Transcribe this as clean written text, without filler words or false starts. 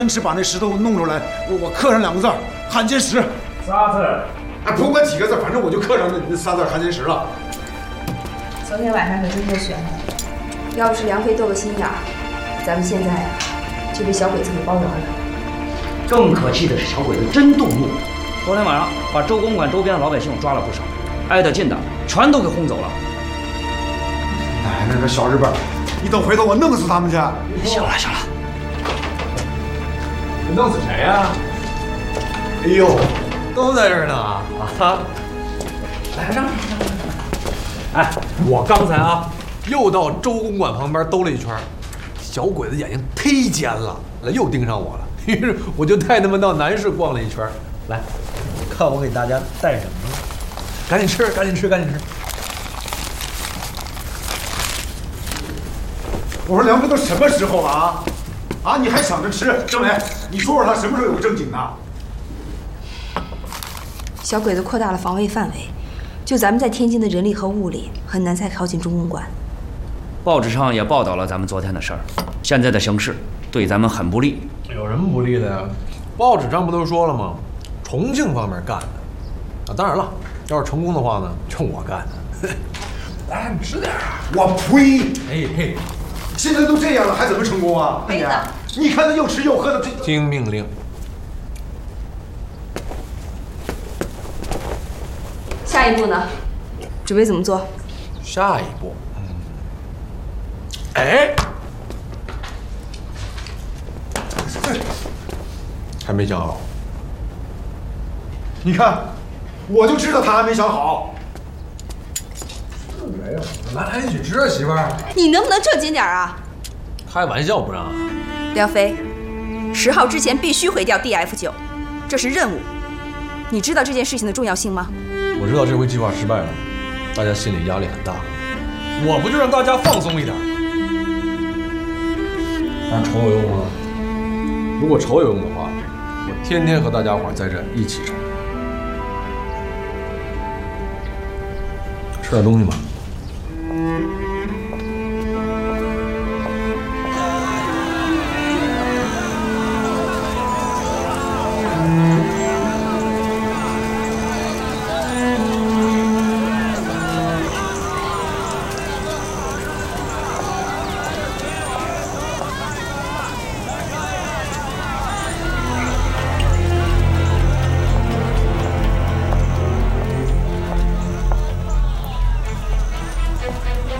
坚持把那石头弄出来，我刻上2个字汉奸石。 仨字。 哎，不管几个字，反正我就刻上那3字汉奸石了。 昨天晚上可真够悬的，要不是梁飞斗个心眼儿，咱们现在呀就被小鬼子给包圆了。 更可气的是，小鬼子真动怒，昨天晚上把周公馆周边的老百姓抓了不少，挨得近的全都给轰走了。 哎，那个小日本，你等回头我弄死他们去。 行了行了， 你弄死谁呀？ 哎呦， 都在这儿呢啊！来让。哎，我刚才啊，又到周公馆旁边兜了一圈，小鬼子眼睛忒尖了，又盯上我了。于是我就带他们到南市逛了一圈。来，看我给大家带什么了？赶紧吃，赶紧吃，赶紧吃！ 我说梁飞都什么时候了啊？啊，你还想着吃？政委，你说说他什么时候有个正经的？ 小鬼子扩大了防卫范围，就咱们在天津的人力和物力很难再靠近中公馆。 报纸上也报道了咱们昨天的事儿，现在的形势对咱们很不利。 有什么不利的呀？报纸上不都说了吗？重庆方面干的啊！当然了，要是成功的话呢，就我干的。来，你吃点啊！ 我呸！ 哎嘿， 现在都这样了，还怎么成功啊？ 没的， 你看他又吃又喝的，这听命令。 下一步呢？准备怎么做？ 下一步，哎，还没想好。 你看，我就知道他还没想好。 没有，来一起吃啊，媳妇儿。 你能不能正经点啊？ 开玩笑不让啊？ 梁飞，10号之前必须毁掉 DF9，这是任务。你知道这件事情的重要性吗？ 我知道这回计划失败了，大家心里压力很大。我不就让大家放松一点？但仇有用吗？如果仇有用的话，我天天和大家伙在这一起仇。吃点东西吧。